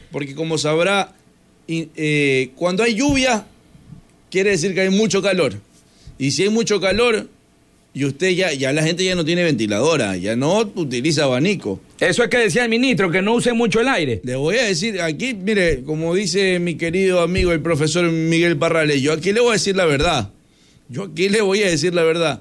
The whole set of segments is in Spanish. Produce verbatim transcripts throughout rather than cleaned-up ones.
porque como sabrá, eh, cuando hay lluvia, quiere decir que hay mucho calor. Y si hay mucho calor, y usted ya, ya la gente ya no tiene ventiladora, ya no utiliza abanico. Eso es que decía el ministro, que no use mucho el aire. Le voy a decir, aquí, mire, como dice mi querido amigo el profesor Miguel Parrales, yo aquí le voy a decir la verdad. Yo aquí le voy a decir la verdad.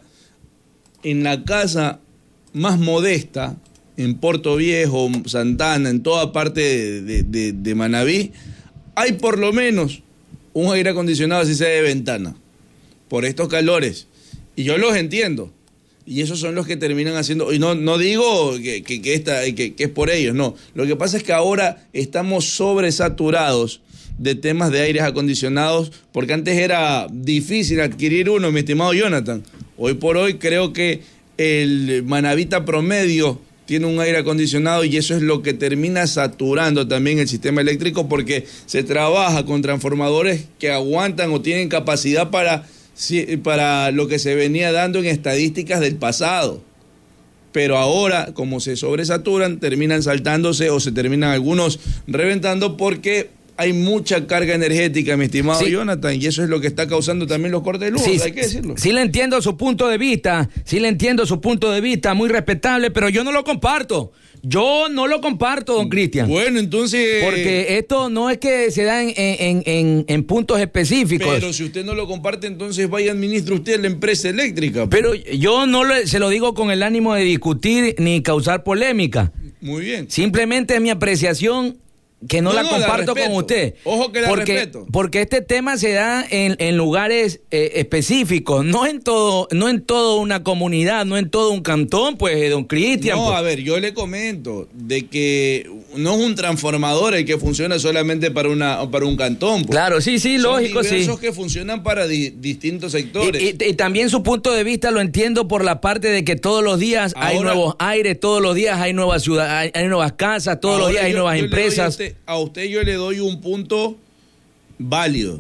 En la casa más modesta, en Puerto Viejo, Santana, en toda parte de, de, de, de Manabí, hay por lo menos un aire acondicionado, así sea de ventana, por estos calores. Y yo los entiendo. Y esos son los que terminan haciendo... Y no, no digo que, que, que, esta, que, que es por ellos, no. Lo que pasa es que ahora estamos sobresaturados de temas de aires acondicionados, porque antes era difícil adquirir uno, mi estimado Jonathan. Hoy por hoy creo que el manabita promedio tiene un aire acondicionado y eso es lo que termina saturando también el sistema eléctrico, porque se trabaja con transformadores que aguantan o tienen capacidad para, para lo que se venía dando en estadísticas del pasado. Pero ahora, como se sobresaturan, terminan saltándose o se terminan algunos reventando porque hay mucha carga energética, mi estimado sí. Jonathan, y eso es lo que está causando también los cortes de luz, sí, hay que decirlo. Sí le entiendo su punto de vista, sí le entiendo su punto de vista, muy respetable, pero yo no lo comparto. Yo no lo comparto, don Cristian. Bueno, entonces... Porque esto no es que se da en, en, en, en puntos específicos. Pero si usted no lo comparte, entonces vaya administre usted la empresa eléctrica. Pero yo no lo, se lo digo con el ánimo de discutir ni causar polémica. Muy bien. Simplemente es mi apreciación, que no, no la no, comparto la con usted. Ojo que la porque, respeto. Porque este tema se da en, en lugares eh, específicos, no en todo, no en toda una comunidad, no en todo un cantón, pues, don Cristian. No, pues. A ver, yo le comento de que no es un transformador el que funciona solamente para una para un cantón. Pues. Claro, sí, sí, Son lógico, sí. Son diversos que funcionan para di, distintos sectores. Y, y, y también su punto de vista lo entiendo por la parte de que todos los días ahora, hay nuevos aires, todos los días hay nuevas ciudades, hay, hay nuevas casas, todos los días hay yo, nuevas yo empresas. A usted yo le doy un punto válido,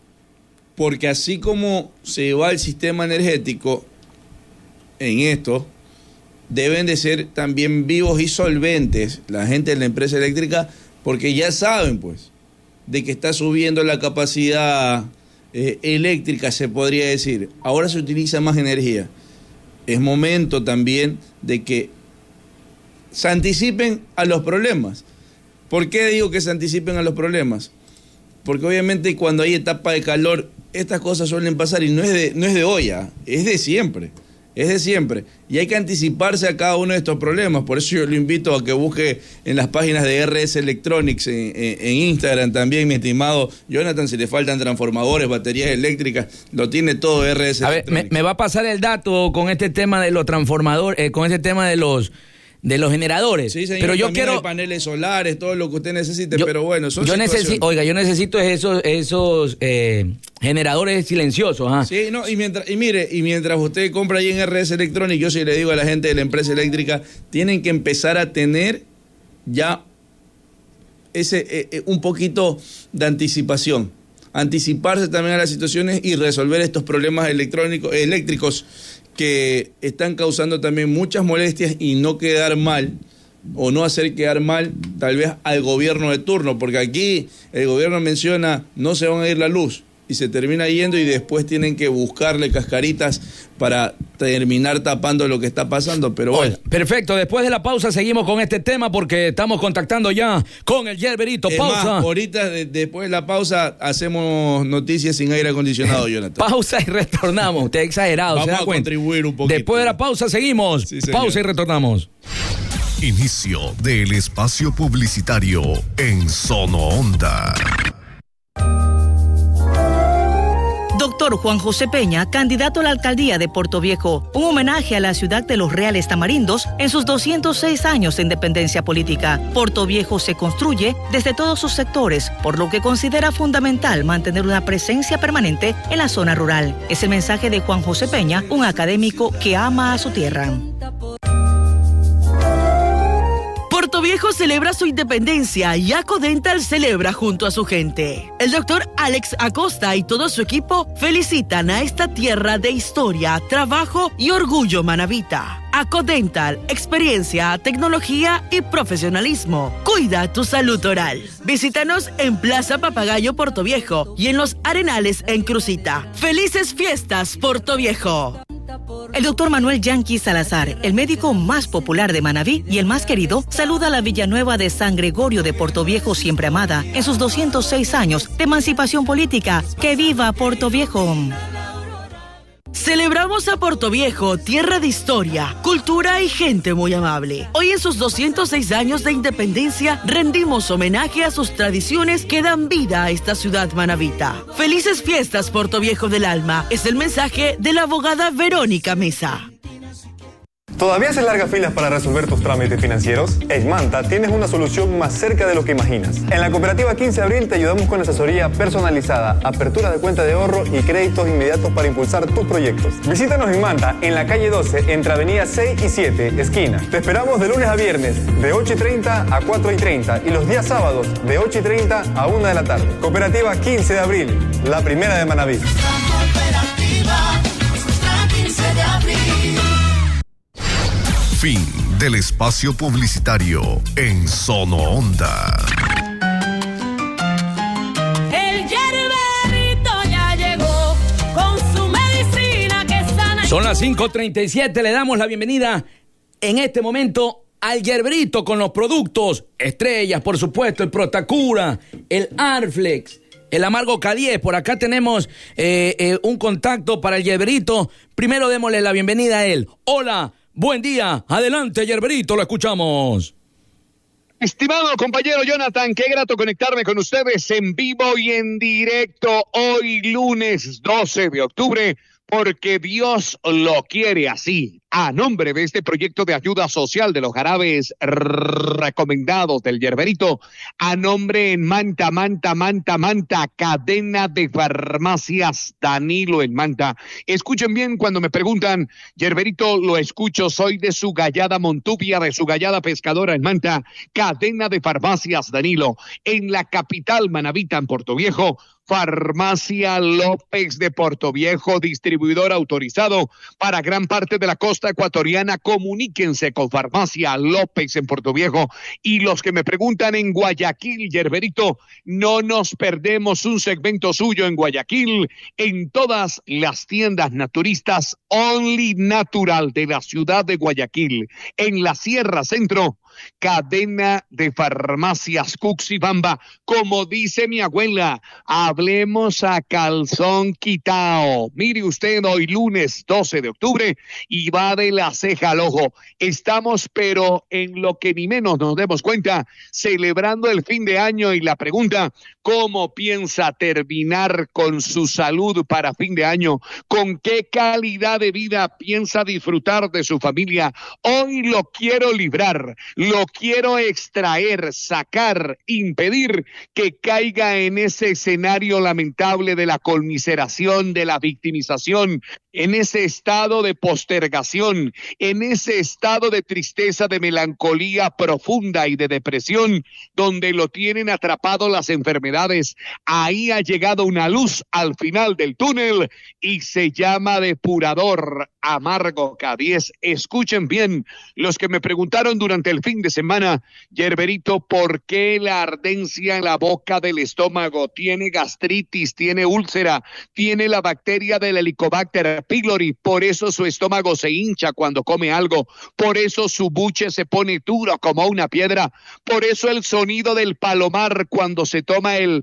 porque así como se va el sistema energético en esto, deben de ser también vivos y solventes la gente de la empresa eléctrica, porque ya saben pues de que está subiendo la capacidad eh, eléctrica, se podría decir. Ahora se utiliza más energía. Es momento también de que se anticipen a los problemas. ¿Por qué digo que se anticipen a los problemas? Porque obviamente cuando hay etapa de calor, estas cosas suelen pasar y no es de, no es de hoy, ¿eh? es de siempre, es de siempre. Y hay que anticiparse a cada uno de estos problemas. Por eso yo lo invito a que busque en las páginas de R S Electronics, en, en, en Instagram también, mi estimado Jonathan, si le faltan transformadores, baterías eléctricas, lo tiene todo R S a Electronics. Ver, me, me va a pasar el dato con este tema de los transformadores, eh, con este tema de los... de los generadores. Sí, señor, pero yo quiero hay paneles solares, todo lo que usted necesite, yo, pero bueno, son yo necesito, oiga, yo necesito esos esos eh, generadores silenciosos, ¿ah? Sí, no, y mientras y mire, y mientras usted compra ahí en R S Electronics, yo sí le digo a la gente de la empresa eléctrica, tienen que empezar a tener ya ese eh, un poquito de anticipación, anticiparse también a las situaciones y resolver estos problemas electrónicos eléctricos que están causando también muchas molestias y no quedar mal o no hacer quedar mal tal vez al gobierno de turno, porque aquí el gobierno menciona no se van a ir la luz y se termina yendo y después tienen que buscarle cascaritas para terminar tapando lo que está pasando, pero bueno. Perfecto, después de la pausa seguimos con este tema porque estamos contactando ya con el Yerberito. Es pausa. Más, ahorita de, después de la pausa hacemos noticias sin aire acondicionado, Jonathan. Pausa y retornamos. Usted es exagerado. Vamos ¿se da a cuenta? Contribuir un poquito. Después de la pausa seguimos. Sí, pausa y retornamos. Inicio del espacio publicitario en Sono Onda. Doctor Juan José Peña, candidato a la alcaldía de Puerto Viejo, un homenaje a la ciudad de los Reales Tamarindos en sus doscientos seis años de independencia política. Puerto Viejo se construye desde todos sus sectores, por lo que considera fundamental mantener una presencia permanente en la zona rural. Es el mensaje de Juan José Peña, un académico que ama a su tierra. Puerto Viejo celebra su independencia y Acodental celebra junto a su gente. El doctor Alex Acosta y todo su equipo felicitan a esta tierra de historia, trabajo y orgullo manabita. Acodental, experiencia, tecnología y profesionalismo. Cuida tu salud oral. Visítanos en Plaza Papagayo Portoviejo y en Los Arenales en Crucita. ¡Felices fiestas, Portoviejo! El doctor Manuel Yanqui Salazar, el médico más popular de Manabí y el más querido, saluda a la Villanueva de San Gregorio de Portoviejo siempre amada en sus doscientos seis años de emancipación política. ¡Que viva Portoviejo! Celebramos a Portoviejo, tierra de historia, cultura y gente muy amable. Hoy en sus doscientos seis años de independencia rendimos homenaje a sus tradiciones que dan vida a esta ciudad manabita. Felices fiestas, Portoviejo del alma, es el mensaje de la abogada Verónica Mesa. ¿Todavía haces largas filas para resolver tus trámites financieros? En Manta tienes una solución más cerca de lo que imaginas. En la cooperativa quince de abril te ayudamos con asesoría personalizada, apertura de cuenta de ahorro y créditos inmediatos para impulsar tus proyectos. Visítanos en Manta, en la calle doce, entre avenida seis y siete, esquina. Te esperamos de lunes a viernes, de ocho y treinta a cuatro y treinta, y los días sábados, de ocho y treinta a una de la tarde. Cooperativa quince de abril, la primera de Manabí. La cooperativa, nuestra quince de abril. Fin del espacio publicitario en Sono Onda. El yerberito ya llegó con su medicina que sana. Son las cinco treinta y siete, le damos la bienvenida en este momento al yerberito con los productos estrellas, por supuesto, el Protacura, el Arflex, el Amargo K diez. Por acá tenemos eh, eh, un contacto para el yerberito. Primero démosle la bienvenida a él. Hola. Buen día, adelante Yerberito, lo escuchamos. Estimado compañero Jonathan, qué grato conectarme con ustedes en vivo y en directo hoy lunes doce de octubre, porque Dios lo quiere así. A nombre de este proyecto de ayuda social de los jarabes recomendados del Yerberito, a nombre en Manta, Manta, Manta, Manta, cadena de farmacias Danilo en Manta. Escuchen bien cuando me preguntan, Yerberito, lo escucho, soy de su Gallada Montubia, de su Gallada Pescadora en Manta, cadena de farmacias Danilo, en la capital manabita en Portoviejo. Farmacia López de Portoviejo, distribuidor autorizado para gran parte de la costa ecuatoriana. Comuníquense con Farmacia López en Portoviejo. Y los que me preguntan en Guayaquil, Yerberito, no nos perdemos un segmento suyo en Guayaquil, en todas las tiendas naturistas Only Natural de la ciudad de Guayaquil, en la Sierra Centro. Cadena de farmacias Cuxibamba, como dice mi abuela, hablemos a calzón quitao. Mire usted, hoy lunes doce de octubre y va de la ceja al ojo. Estamos, pero en lo que ni menos nos demos cuenta, celebrando el fin de año y la pregunta, ¿cómo piensa terminar con su salud para fin de año? ¿Con qué calidad de vida piensa disfrutar de su familia? Hoy lo quiero librar. Lo quiero extraer, sacar, impedir que caiga en ese escenario lamentable de la conmiseración, de la victimización, en ese estado de postergación, en ese estado de tristeza, de melancolía profunda y de depresión, donde lo tienen atrapado las enfermedades. Ahí ha llegado una luz al final del túnel y se llama depurador Amargo K diez. Escuchen bien, los que me preguntaron durante el fin de semana, Yerberito, ¿por qué la ardencia en la boca del estómago? ¿Tiene gastritis? ¿Tiene úlcera? ¿Tiene la bacteria del Helicobacter pylori? Por eso su estómago se hincha cuando come algo. Por eso su buche se pone duro como una piedra. Por eso el sonido del palomar cuando se toma el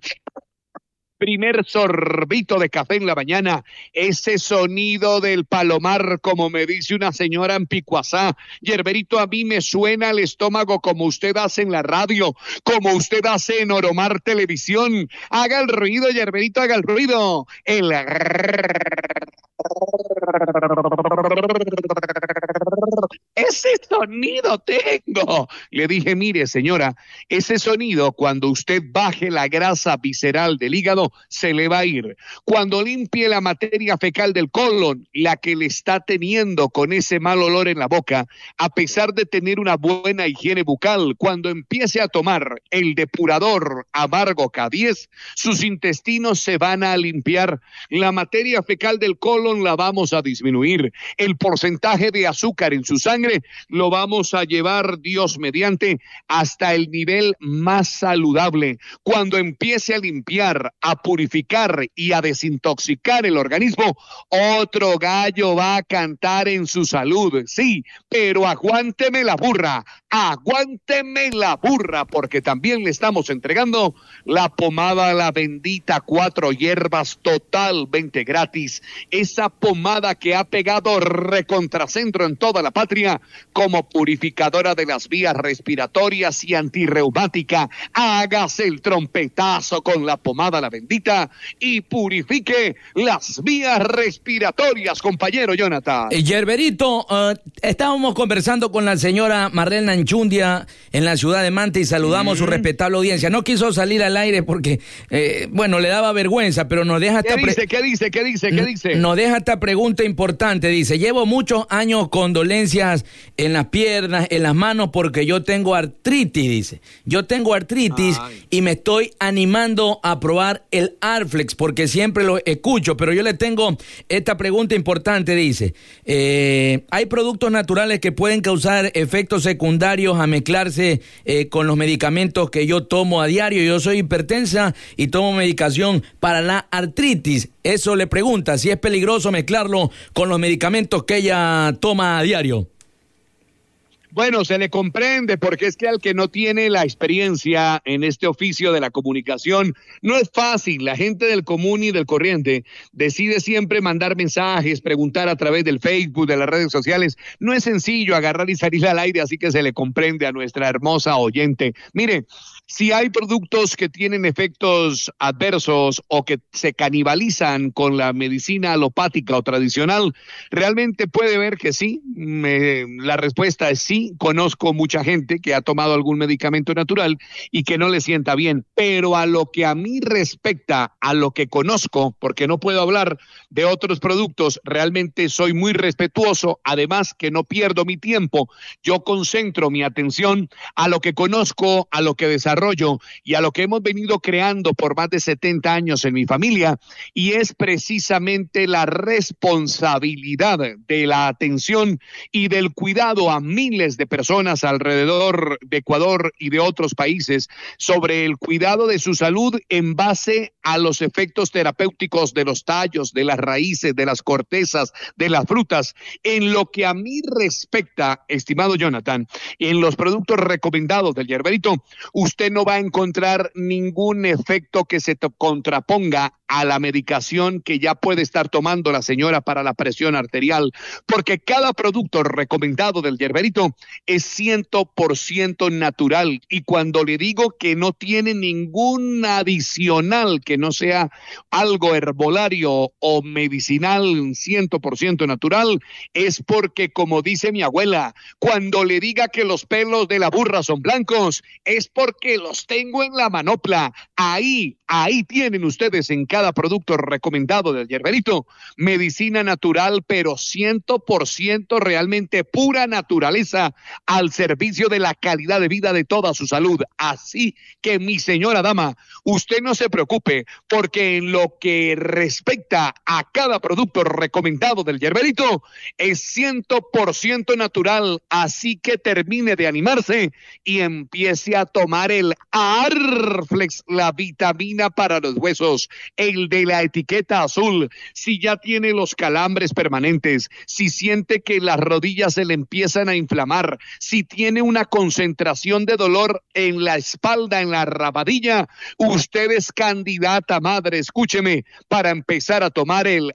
primer sorbito de café en la mañana, ese sonido del palomar, como me dice una señora en Picuazá. Yerberito, a mí me suena el estómago como usted hace en la radio, como usted hace en Oromar Televisión. Haga el ruido, Yerberito, haga el ruido. El ese sonido tengo. Le dije, mire señora, ese sonido cuando usted baje la grasa visceral del hígado se le va a ir. Cuando limpie la materia fecal del colon, la que le está teniendo con ese mal olor en la boca, a pesar de tener una buena higiene bucal, cuando empiece a tomar el depurador Amargo K diez, sus intestinos se van a limpiar, la materia fecal del colon la vamos a disminuir, el porcentaje de azúcar en en su sangre, lo vamos a llevar, Dios mediante, hasta el nivel más saludable. Cuando empiece a limpiar, a purificar y a desintoxicar el organismo, otro gallo va a cantar en su salud. Sí, pero aguánteme la burra, aguánteme la burra, porque también le estamos entregando la pomada La Bendita, cuatro hierbas totalmente gratis. Esa pomada que ha pegado recontracentro en toda la patria como purificadora de las vías respiratorias y antirreumática. Hágase el trompetazo con la pomada La Bendita y purifique las vías respiratorias, compañero Jonathan. Eh, Yerberito, uh, estábamos conversando con la señora Marlene Anchundia en la ciudad de Manta y saludamos mm. su respetable audiencia. No quiso salir al aire porque, eh, bueno, le daba vergüenza, pero nos deja esta ¿Qué dice? ¿Qué dice? ¿Qué dice? ¿Qué dice? Nos deja esta pregunta importante. Dice, llevo muchos años con dolencias en las piernas, en las manos, porque yo tengo artritis, dice. Yo tengo artritis Ay. y me estoy animando a probar el Arflex porque siempre lo escucho, pero yo le tengo esta pregunta importante, dice. Eh, ¿hay productos naturales que pueden causar efectos secundarios a mezclarse eh, con los medicamentos que yo tomo a diario? Yo soy hipertensa y tomo medicación para la artritis. Eso le pregunta, si es peligroso mezclarlo con los medicamentos que ella toma a diario. Bueno, se le comprende, porque es que al que no tiene la experiencia en este oficio de la comunicación, no es fácil. La gente del común y del corriente decide siempre mandar mensajes, preguntar a través del Facebook, de las redes sociales. No es sencillo agarrar y salir al aire, así que se le comprende a nuestra hermosa oyente. Mire, si hay productos que tienen efectos adversos o que se canibalizan con la medicina alopática o tradicional, realmente puede ver que sí. Me, la respuesta es sí. Conozco mucha gente que ha tomado algún medicamento natural y que no le sienta bien, pero a lo que a mí respecta, a lo que conozco, porque no puedo hablar de otros productos, realmente soy muy respetuoso, además que no pierdo mi tiempo. Yo concentro mi atención a lo que conozco, a lo que desarrollo y a lo que hemos venido creando por más de setenta años en mi familia, y es precisamente la responsabilidad de la atención y del cuidado a miles de personas alrededor de Ecuador y de otros países sobre el cuidado de su salud en base a los efectos terapéuticos de los tallos, de las raíces, de las cortezas, de las frutas. En lo que a mí respecta, estimado Jonathan, en los productos recomendados del Yerberito, usted no va a encontrar ningún efecto que se contraponga a la medicación que ya puede estar tomando la señora para la presión arterial, porque cada producto recomendado del Yerberito es cien por ciento natural, y cuando le digo que no tiene ningún adicional que no sea algo herbolario o medicinal cien por ciento natural, es porque, como dice mi abuela, cuando le diga que los pelos de la burra son blancos, es porque los tengo en la manopla. Ahí, ahí tienen ustedes en cada producto recomendado del Yerberito, medicina natural, pero cien por ciento realmente pura naturaleza al servicio de la calidad de vida de toda su salud. Así que, mi señora dama, usted no se preocupe, porque en lo que respecta a cada producto recomendado del Yerberito es cien por ciento natural, así que termine de animarse y empiece a tomar el Arflex, la vitamina para los huesos, el de la etiqueta azul. Si ya tiene los calambres permanentes, si siente que las rodillas se le empiezan a inflamar, si tiene una concentración de dolor en la espalda, en la rabadilla, usted es candidata, madre, escúcheme, para empezar a tomar el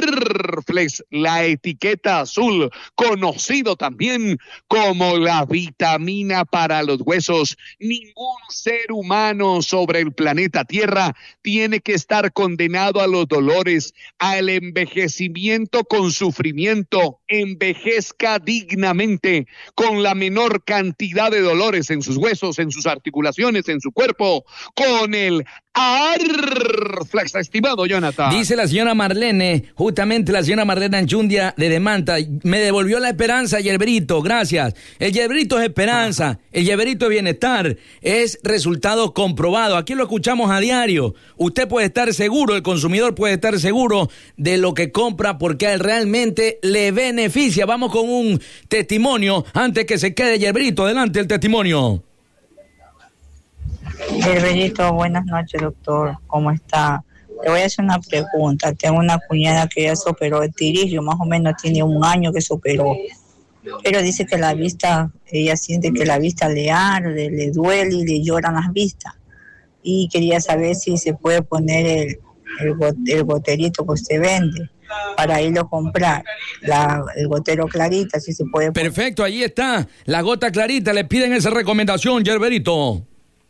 Arflex, la etiqueta azul, conocido también como la vitamina para los huesos. Ningún ser humano sobre el planeta Tierra tiene que estar condenado a los dolores, al envejecimiento con sufrimiento. Envejezca dignamente, con la menor cantidad de dolores en sus huesos, en sus articulaciones, en su cuerpo, con el Arflex, estimado Jonathan. Dice la señora Marlene, justamente la señora Marlene Anchundia de Demanta, me devolvió la esperanza, Yerberito, gracias. El Yerberito es esperanza, Ajá. el Yerberito es bienestar, es resultado comprobado. Aquí lo escuchamos a diario. Usted puede estar seguro, el consumidor puede estar seguro de lo que compra porque a él realmente le beneficia. Vamos con un testimonio antes que se quede Yerberito. Adelante el testimonio. Yerberito, buenas noches, doctor. ¿Cómo está? Le voy a hacer una pregunta. Tengo una cuñada que ya se operó de tirillo, más o menos tiene un año que se operó. Pero dice que la vista, ella siente que la vista le arde, le duele y le lloran las vistas. Y quería saber si se puede poner el, el, got, el goterito que usted vende para irlo a comprar, la, el gotero Clarita, si se puede poner. Perfecto, ahí está, la gota Clarita. Le piden esa recomendación, Yerberito.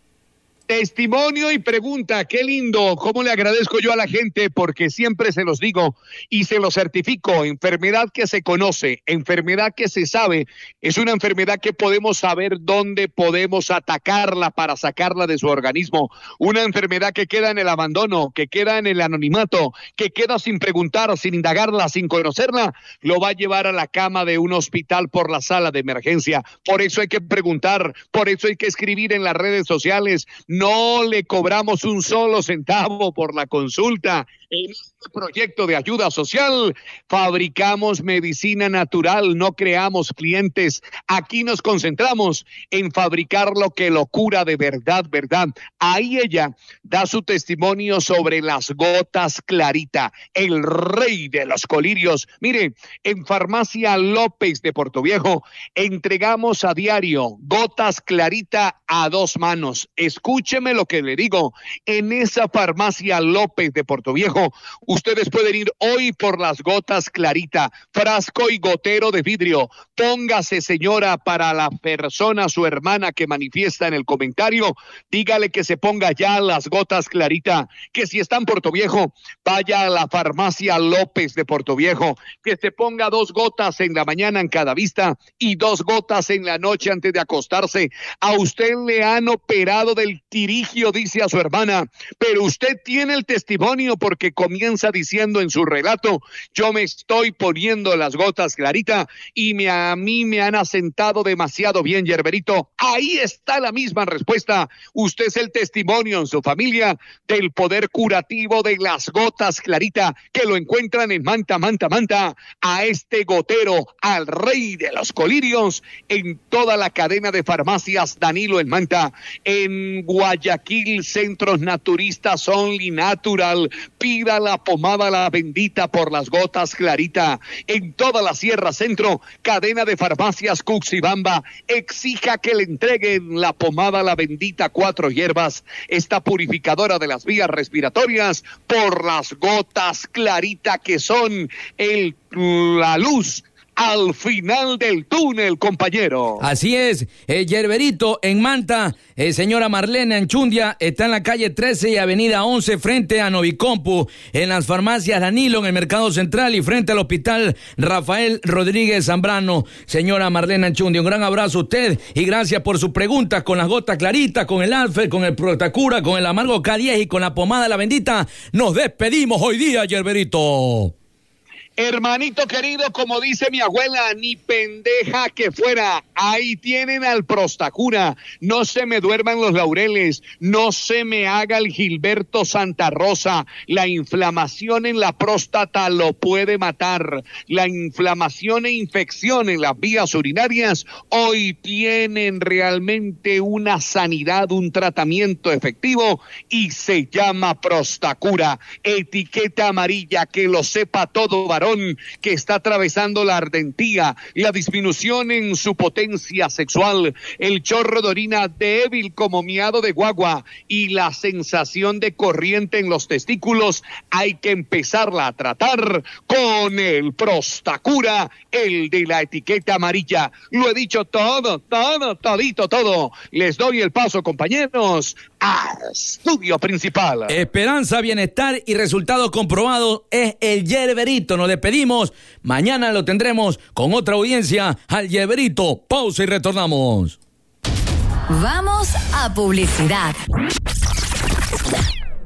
Testimonio y pregunta, qué lindo, cómo le agradezco yo a la gente porque siempre se los digo y se los certifico, enfermedad que se conoce, enfermedad que se sabe, es una enfermedad que podemos saber dónde podemos atacarla para sacarla de su organismo, una enfermedad que queda en el abandono, que queda en el anonimato, que queda sin preguntar, sin indagarla, sin conocerla, lo va a llevar a la cama de un hospital por la sala de emergencia, por eso hay que preguntar, por eso hay que escribir en las redes sociales. No le cobramos un solo centavo por la consulta. En este proyecto de ayuda social fabricamos medicina natural, no creamos clientes. Aquí nos concentramos en fabricar lo que lo cura de verdad, verdad. Ahí ella da su testimonio sobre las gotas Clarita, el rey de los colirios. Mire, en Farmacia López de Portoviejo entregamos a diario gotas Clarita a dos manos. Escúcheme lo que le digo. En esa Farmacia López de Portoviejo ustedes pueden ir hoy por las gotas Clarita, frasco y gotero de vidrio. Póngase, señora, para la persona, su hermana que manifiesta en el comentario, dígale que se ponga ya las gotas Clarita, que si está en Portoviejo, vaya a la Farmacia López de Portoviejo, que se ponga dos gotas en la mañana en cada vista y dos gotas en la noche antes de acostarse. A usted le han operado del tirigio, dice a su hermana, pero usted tiene el testimonio porque comienza diciendo en su relato, yo me estoy poniendo las gotas Clarita y me, a mí me han asentado demasiado bien, Yerberito. Ahí está la misma respuesta. Usted es el testimonio en su familia del poder curativo de las gotas Clarita, que lo encuentran en Manta, Manta, Manta, a este gotero, al rey de los colirios, en toda la cadena de farmacias Danilo en Manta, en Guayaquil, Centros Naturistas Only Natural, pida la pomada La Bendita por las gotas Clarita. En toda la Sierra Centro, cadena de farmacias Cuxibamba, exija que le entreguen la pomada La Bendita cuatro hierbas, esta purificadora de las vías respiratorias, por las gotas Clarita, que son el, la luz al final del túnel, compañero. Así es, el Yerberito en Manta, eh, señora Marlene Anchundia, está en la calle trece y avenida once frente a Novicompu, en las farmacias Danilo, en el Mercado Central y frente al Hospital Rafael Rodríguez Zambrano. Señora Marlene Anchundia, un gran abrazo a usted y gracias por sus preguntas con las gotas Claritas, con el Alfer, con el Protacura, con el Amargo K diez y con la pomada La Bendita. Nos despedimos hoy día, Yerberito. Hermanito querido, como dice mi abuela, ni pendeja que fuera, ahí tienen al Prostacura, no se me duerman los laureles, no se me haga el Gilberto Santa Rosa, la inflamación en la próstata lo puede matar, la inflamación e infección en las vías urinarias, hoy tienen realmente una sanidad, un tratamiento efectivo y se llama Prostacura, etiqueta amarilla, que lo sepa todo varón que está atravesando la ardentía, la disminución en su potencia sexual, el chorro de orina débil como miado de guagua y la sensación de corriente en los testículos, hay que empezarla a tratar con el Prostacura, el de la etiqueta amarilla. Lo he dicho todo, todo, todito, todo. Les doy el paso, compañeros, al estudio principal. Esperanza, bienestar y resultados comprobados es el Yerberito. Nos despedimos. Mañana lo tendremos con otra audiencia al Yerberito. Pausa y retornamos. Vamos a publicidad.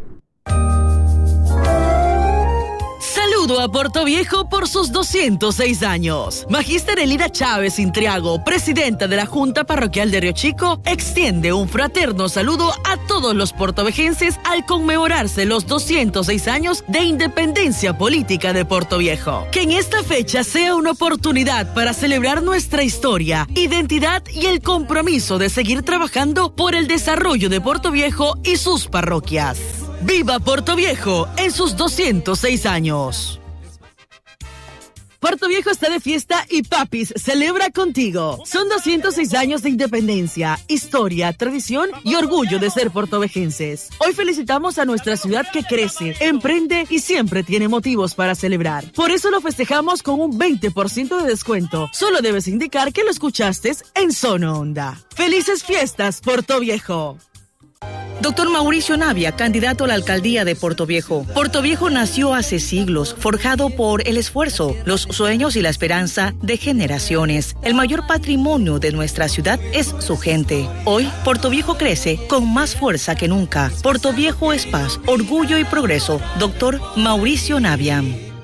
Viva Puerto Viejo por sus doscientos seis años. Magíster Elira Chávez Intriago, presidenta de la Junta Parroquial de Río Chico, extiende un fraterno saludo a todos los puertovejenses al conmemorarse los doscientos seis años de independencia política de Puerto Viejo. Que en esta fecha sea una oportunidad para celebrar nuestra historia, identidad y el compromiso de seguir trabajando por el desarrollo de Puerto Viejo y sus parroquias. ¡Viva Puerto Viejo en sus doscientos seis años! Puerto Viejo está de fiesta y Papis celebra contigo. Son doscientos seis años de independencia, historia, tradición y orgullo de ser puertovejenses. Hoy felicitamos a nuestra ciudad que crece, emprende y siempre tiene motivos para celebrar. Por eso lo festejamos con un veinte por ciento de descuento. Solo debes indicar que lo escuchaste en Sono Onda. ¡Felices fiestas, Puerto Viejo! Doctor Mauricio Navia, candidato a la alcaldía de Puerto Viejo. Puerto Viejo nació hace siglos, forjado por el esfuerzo, los sueños y la esperanza de generaciones. El mayor patrimonio de nuestra ciudad es su gente. Hoy, Puerto Viejo crece con más fuerza que nunca. Puerto Viejo es paz, orgullo y progreso. Doctor Mauricio Navia.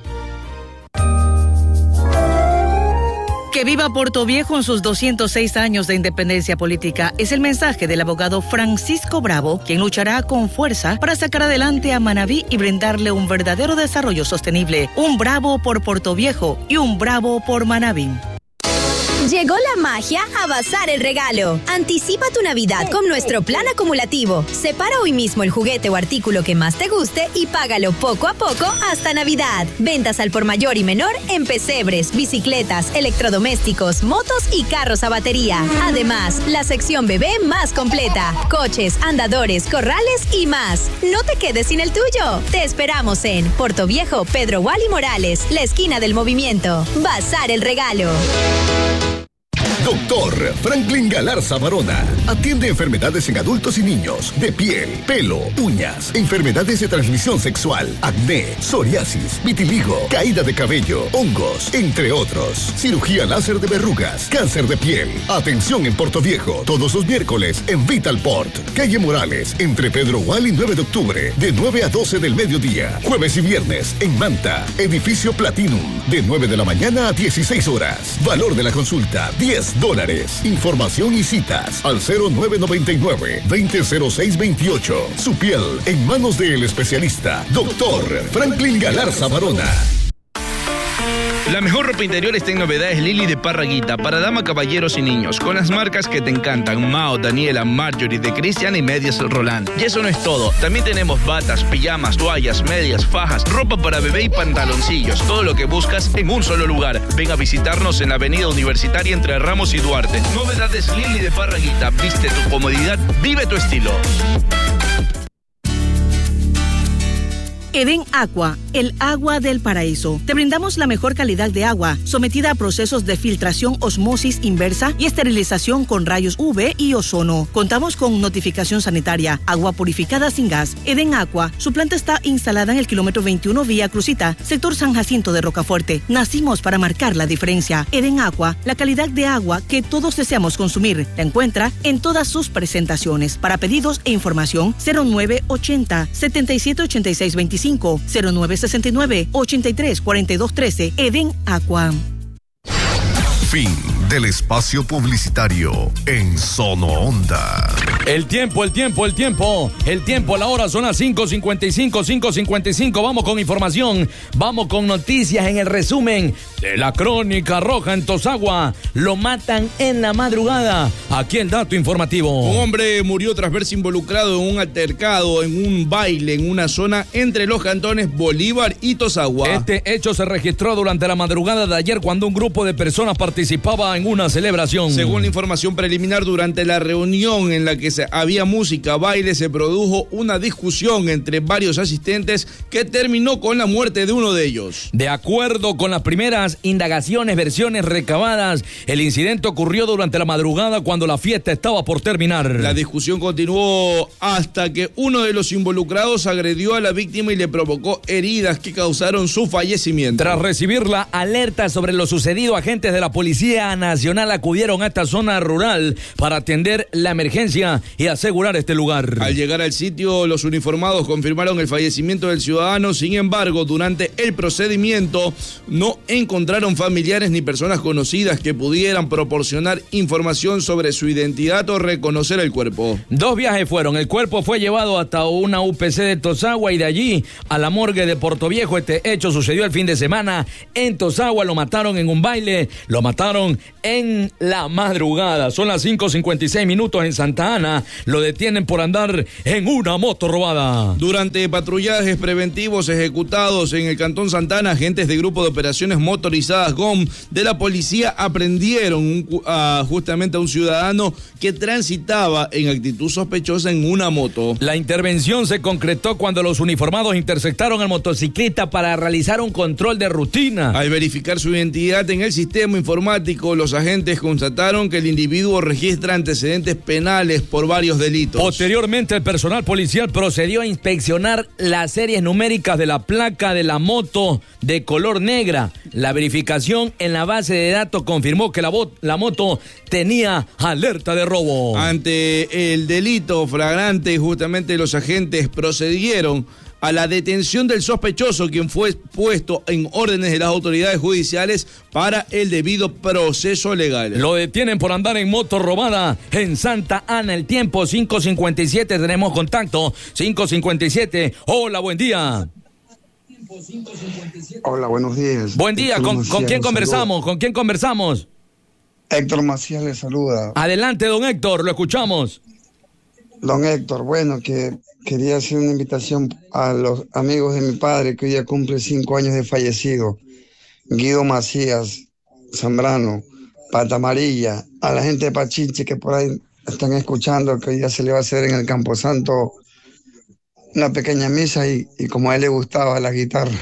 Que viva Puerto Viejo en sus doscientos seis años de independencia política es el mensaje del abogado Francisco Bravo, quien luchará con fuerza para sacar adelante a Manabí y brindarle un verdadero desarrollo sostenible. Un bravo por Puerto Viejo y un bravo por Manabí. Llegó la magia a Bazar el Regalo. Anticipa tu Navidad con nuestro plan acumulativo. Separa hoy mismo el juguete o artículo que más te guste y págalo poco a poco hasta Navidad. Ventas al por mayor y menor en pesebres, bicicletas, electrodomésticos, motos y carros a batería. Además, la sección bebé más completa. Coches, andadores, corrales y más. No te quedes sin el tuyo. Te esperamos en Puerto Viejo, Pedro Wally Morales, la esquina del movimiento. Bazar el Regalo. Doctor Franklin Galarza Barona. Atiende enfermedades en adultos y niños, de piel, pelo, uñas, enfermedades de transmisión sexual, acné, psoriasis, vitiligo, caída de cabello, hongos, entre otros. Cirugía láser de verrugas, cáncer de piel. Atención en Puerto Viejo, todos los miércoles en Vitalport, calle Morales, entre Pedro Wally y nueve de octubre, de nueve a doce del mediodía. Jueves y viernes en Manta, edificio Platinum, de nueve de la mañana a dieciséis horas. Valor de la consulta, diez dólares. Información y citas al cero nueve nueve nueve, veinte cero seis veintiocho. Su piel en manos del especialista, doctor Franklin Galarza Barona. La mejor ropa interior está en Novedades Lili de Parraguita, para dama, caballeros y niños, con las marcas que te encantan: Mao, Daniela, Marjorie, de Cristian y medias Roland. Y eso no es todo, también tenemos batas, pijamas, toallas, medias, fajas, ropa para bebé y pantaloncillos, todo lo que buscas en un solo lugar. Ven a visitarnos en la avenida Universitaria entre Ramos y Duarte. Novedades Lili de Parraguita, viste tu comodidad, vive tu estilo. Edén Aqua, el agua del paraíso. Te brindamos la mejor calidad de agua, sometida a procesos de filtración, osmosis inversa y esterilización con rayos U V y ozono. Contamos con notificación sanitaria, agua purificada sin gas. Edén Aqua, su planta está instalada en el kilómetro veintiuno Vía Crucita, sector San Jacinto de Rocafuerte. Nacimos para marcar la diferencia. Edén Aqua, la calidad de agua que todos deseamos consumir. La encuentra en todas sus presentaciones. Para pedidos e información, cero nueve ochenta, setenta y siete ochenta y seis veinticinco, cero nueve sesenta y nueve, ochenta y tres cuarenta y dos trece. Edén Aqua. Fin del espacio publicitario en Sono Onda. El tiempo, el tiempo, el tiempo, el tiempo, la hora son las cinco cincuenta y cinco, cinco cincuenta y cinco. Vamos con información, vamos con noticias en el resumen de la Crónica Roja en Tosagua. Lo matan en la madrugada. Aquí el dato informativo. Un hombre murió tras verse involucrado en un altercado, en un baile, en una zona entre los cantones Bolívar y Tosagua. Este hecho se registró durante la madrugada de ayer cuando un grupo de personas participaba en una celebración. Según la información preliminar, durante la reunión en la que se había música, baile, se produjo una discusión entre varios asistentes que terminó con la muerte de uno de ellos. De acuerdo con las primeras indagaciones, versiones recabadas, el incidente ocurrió durante la madrugada cuando la fiesta estaba por terminar. La discusión continuó hasta que uno de los involucrados agredió a la víctima y le provocó heridas que causaron su fallecimiento. Tras recibir la alerta sobre lo sucedido, agentes de la policía analizaron nacional acudieron a esta zona rural para atender la emergencia y asegurar este lugar. Al llegar al sitio, los uniformados confirmaron el fallecimiento del ciudadano. Sin embargo, durante el procedimiento no encontraron familiares ni personas conocidas que pudieran proporcionar información sobre su identidad o reconocer el cuerpo. Dos viajes fueron. El cuerpo fue llevado hasta una U P C de Tosagua y de allí a la morgue de Portoviejo. Este hecho sucedió el fin de semana en Tosagua. Lo mataron en un baile, lo mataron en la madrugada. Son las cinco cincuenta y seis minutos en Santa Ana. Lo detienen por andar en una moto robada. Durante patrullajes preventivos ejecutados en el Cantón Santa Ana, agentes de Grupo de Operaciones Motorizadas G O M de la policía aprendieron un, a, justamente a un ciudadano que transitaba en actitud sospechosa en una moto. La intervención se concretó cuando los uniformados interceptaron al motociclista para realizar un control de rutina. Al verificar su identidad en el sistema informático, los agentes constataron que el individuo registra antecedentes penales por varios delitos. Posteriormente, el personal policial procedió a inspeccionar las series numéricas de la placa de la moto de color negra. La verificación en la base de datos confirmó que la, la moto tenía alerta de robo. Ante el delito flagrante, justamente los agentes procedieron a la detención del sospechoso, quien fue puesto en órdenes de las autoridades judiciales para el debido proceso legal. Lo detienen por andar en moto robada en Santa Ana. El tiempo cinco cincuenta y siete, tenemos contacto. cinco cincuenta y siete, hola, buen día. Hola, buenos días. Buen día, ¿con, Macías, ¿con quién conversamos? Saluda. ¿Con quién conversamos? Héctor Macías le saluda. Adelante, don Héctor, lo escuchamos. Don Héctor, bueno, que quería hacer una invitación a los amigos de mi padre, que hoy ya cumple cinco años de fallecido. Guido Macías, Zambrano, Pata Amarilla, a la gente de Pachinche que por ahí están escuchando, que hoy día se le va a hacer en el Camposanto una pequeña misa y, y como a él le gustaba la guitarra.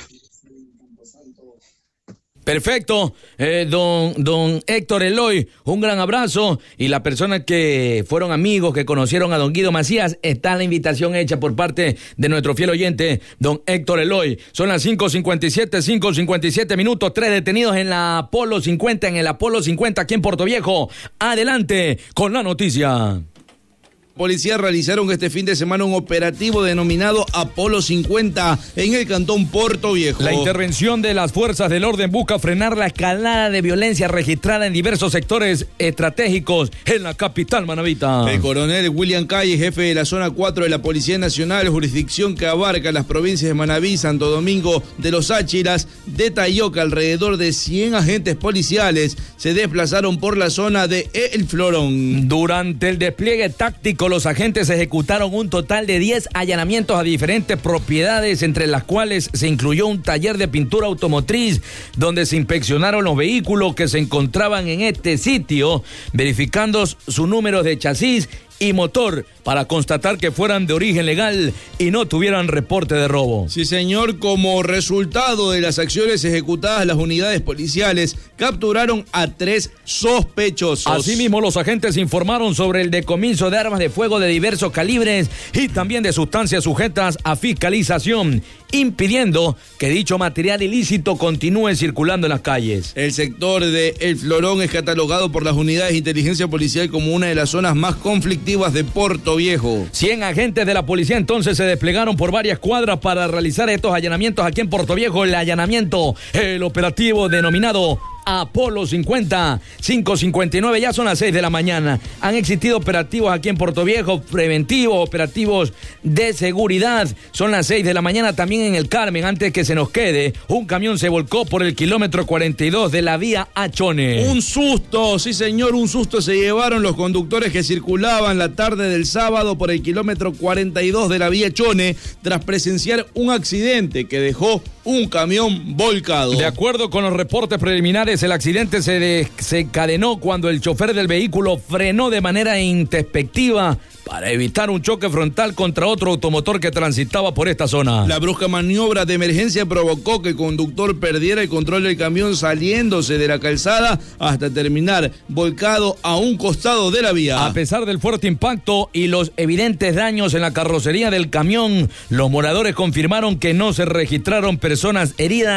Perfecto, eh, don, don Héctor Eloy, un gran abrazo, y las personas que fueron amigos, que conocieron a don Guido Macías, está la invitación hecha por parte de nuestro fiel oyente, don Héctor Eloy. Son las cinco cincuenta y siete, cinco cincuenta y siete minutos, tres detenidos en la Apolo cincuenta, en el Apolo cincuenta aquí en Portoviejo. Adelante con la noticia. Policías realizaron este fin de semana un operativo denominado Apolo cincuenta en el cantón Portoviejo. La intervención de las fuerzas del orden busca frenar la escalada de violencia registrada en diversos sectores estratégicos en la capital manabita. El coronel William Calle, jefe de la zona cuatro de la Policía Nacional, jurisdicción que abarca las provincias de Manabí, Santo Domingo de los Áchiras, detalló que alrededor de cien agentes policiales se desplazaron por la zona de El Florón. Durante el despliegue táctico, los agentes ejecutaron un total de diez allanamientos a diferentes propiedades, entre las cuales se incluyó un taller de pintura automotriz, donde se inspeccionaron los vehículos que se encontraban en este sitio, verificando su número de chasis y motor para constatar que fueran de origen legal y no tuvieran reporte de robo. Sí, señor, como resultado de las acciones ejecutadas, las unidades policiales capturaron a tres sospechosos. Asimismo, los agentes informaron sobre el decomiso de armas de fuego de diversos calibres y también de sustancias sujetas a fiscalización, impidiendo que dicho material ilícito continúe circulando en las calles. El sector de El Florón es catalogado por las unidades de inteligencia policial como una de las zonas más conflictivas de Portoviejo. cien agentes de la policía entonces se desplegaron por varias cuadras para realizar estos allanamientos aquí en Portoviejo. El allanamiento, el operativo denominado Apolo cincuenta, cinco cincuenta y nueve, ya son las seis de la mañana. Han existido operativos aquí en Portoviejo, preventivos, operativos de seguridad. Son las seis de la mañana también en el Carmen. Antes que se nos quede, un camión se volcó por el kilómetro cuarenta y dos de la vía Achone. Un susto, sí señor, un susto se llevaron los conductores que circulaban la tarde del sábado por el kilómetro cuarenta y dos de la vía Achone tras presenciar un accidente que dejó un camión volcado. De acuerdo con los reportes preliminares, el accidente se desencadenó cuando el chofer del vehículo frenó de manera introspectiva para evitar un choque frontal contra otro automotor que transitaba por esta zona. La brusca maniobra de emergencia provocó que el conductor perdiera el control del camión, saliéndose de la calzada hasta terminar volcado a un costado de la vía. A pesar del fuerte impacto y los evidentes daños en la carrocería del camión, los moradores confirmaron que no se registraron personas heridas